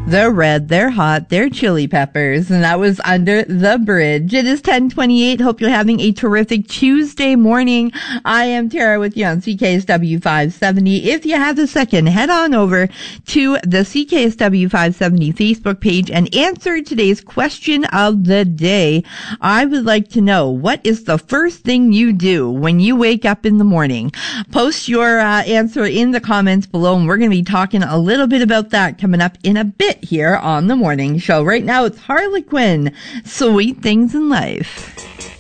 They're red, they're hot, they're chili peppers, and that was Under the Bridge. It is 10:28. Hope you're having a terrific Tuesday morning. I am Tara with you on CKSW 570. If you have a second, head on over to the CKSW 570 Facebook page and answer today's question of the day. I would like to know, what is the first thing you do when you wake up in the morning? Post your answer in the comments below, and we're going to be talking a little bit about that coming up in a bit here on the morning show. Right now, it's Harlequin, Sweet Things in Life.